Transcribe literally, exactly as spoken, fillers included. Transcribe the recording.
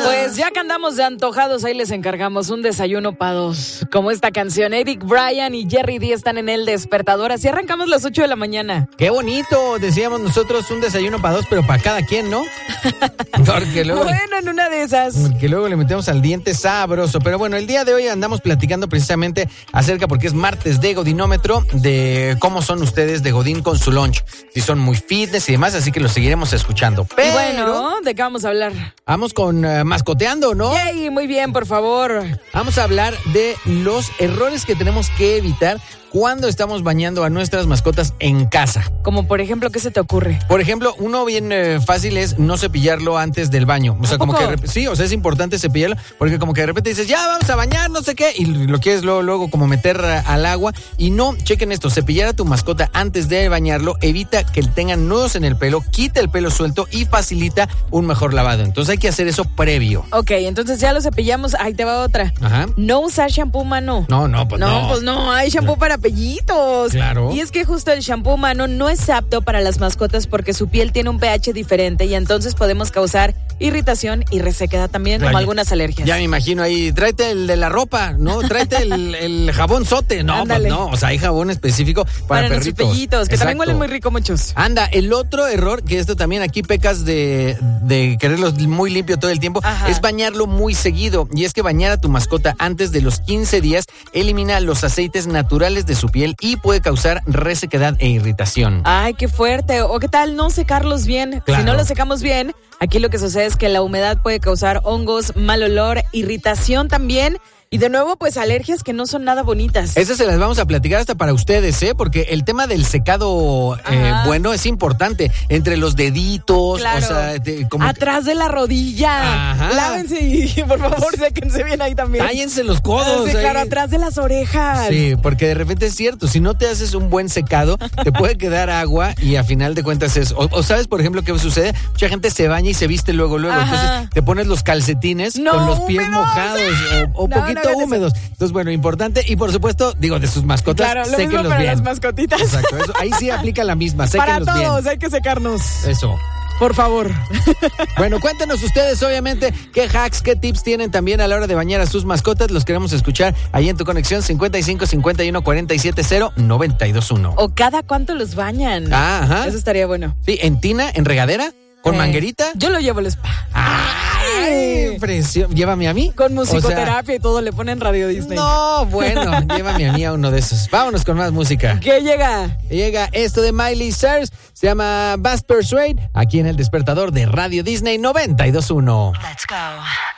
Pues ya que andamos de antojados, ahí les encargamos un desayuno para dos. Como esta canción, Eric Bryan y Jerry D están en El Despertador. Así arrancamos las ocho de la mañana. Qué bonito, decíamos nosotros un desayuno para dos, pero para cada quien, ¿no? Porque luego, bueno, en una de esas. Porque luego le metemos al diente sabroso. Pero bueno, el día de hoy andamos platicando precisamente acerca, porque es martes de Godinómetro, de cómo son ustedes de Godín con su lunch. Si son muy fitness y demás, así que los seguiremos escuchando. Pero, y bueno, ¿de qué vamos a hablar? Vamos con uh, mascoteando, ¿no? Yay, muy bien, por favor. Vamos a hablar de los errores que tenemos que evitar cuando estamos bañando a nuestras mascotas en casa. Como por ejemplo, ¿qué se te ocurre? Por ejemplo, uno bien eh, fácil es no cepillarlo antes del baño. O sea, como que sí, o sea, es importante cepillarlo, porque como que de repente dices, ya vamos a bañar, no sé qué, y lo quieres luego, luego como meter al agua. Y no, chequen esto, cepillar a tu mascota antes de bañarlo evita que tengan nudos en el pelo, quita el pelo suelto y facilita un mejor lavado. Entonces hay que hacer eso previo. Ok, entonces ya lo cepillamos. Ahí te va otra. Ajá. No usar shampoo mano. No, no, pues no. No, pues no, hay shampoo para pellitos. Claro. Y es que justo el shampoo humano no es apto para las mascotas porque su piel tiene un pH diferente y entonces podemos causar irritación y resequedad también, como Ay, algunas alergias. Ya me imagino ahí, tráete el de la ropa, ¿no? Tráete el, el jabón sote. No, pues no, o sea, hay jabón específico para, para perritos. Pellitos, que Exacto. también huelen muy rico muchos. Anda, el otro error, que esto también aquí pecas de, de quererlos muy limpio todo el tiempo, Ajá. es bañarlo muy seguido. Y es que bañar a tu mascota antes de los quince días elimina los aceites naturales de su piel y puede causar resequedad e irritación. Ay, qué fuerte. O qué tal no secarlos bien. Claro. Si no los secamos bien, aquí lo que sucede es que la humedad puede causar hongos, mal olor, irritación también. Y de nuevo, pues alergias que no son nada bonitas. Esas se las vamos a platicar hasta para ustedes, ¿eh? Porque el tema del secado eh, bueno es importante. Entre los deditos, claro. o sea, de, como atrás de la rodilla. Ajá. Lávense y por favor séquense bien ahí también. Tállense los codos. Sí, ahí. claro, atrás de las orejas. Sí, porque de repente es cierto, si no te haces un buen secado, te puede quedar agua y a final de cuentas es... O, o ¿sabes, por ejemplo, qué sucede? Mucha gente se baña y se viste luego, luego. Ajá. Entonces te pones los calcetines no, con los pies húmedos. mojados o, o no, poquito no húmedos. Eso. Entonces, bueno, importante. Y por supuesto, digo, de sus mascotas, claro, lo séquenlos mismo para bien. las mascotitas. Exacto, eso, ahí sí aplica la misma, séquenlos para todos, bien. hay que secarnos. Eso. Por favor. Bueno, cuéntenos ustedes, obviamente, qué hacks, qué tips tienen también a la hora de bañar a sus mascotas. Los queremos escuchar ahí en tu conexión cincuenta y cinco, cincuenta y uno, cuarenta y siete, cero, noventa y dos, uno. O cada cuánto los bañan. Ah, ajá. Eso estaría bueno. Sí, en tina, en regadera, con eh, manguerita. Yo lo llevo al spa. ¡Ay! Presión. Llévame a mí. Con musicoterapia o sea, y todo, le ponen Radio Disney. No, bueno, llévame a mí a uno de esos. Vámonos con más música. ¿Qué llega? Llega esto de Miley Cyrus, se llama Best Persuade, aquí en El Despertador de Radio Disney noventa y dos punto uno. Let's go.